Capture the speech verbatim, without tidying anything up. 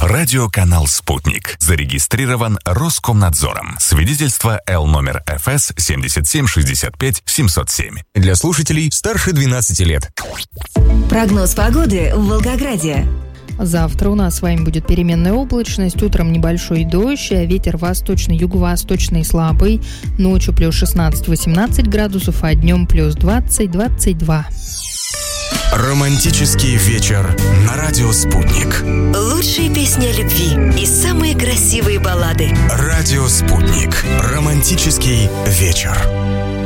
Радиоканал «Спутник». Зарегистрирован Роскомнадзором. Свидетельство Л номер эф эс семьдесят семь шестьдесят пять семьсот семь. Для слушателей старше двенадцати лет. Прогноз погоды в Волгограде. Завтра у нас с вами будет переменная облачность, утром небольшой дождь, ветер восточный, юго-восточный слабый, ночью плюс шестнадцать-восемнадцать градусов, а днем плюс двадцать-двадцать два. Романтический вечер на радио «Спутник». Лучшие песни о любви и самые красивые баллады. Радио «Спутник». Романтический вечер.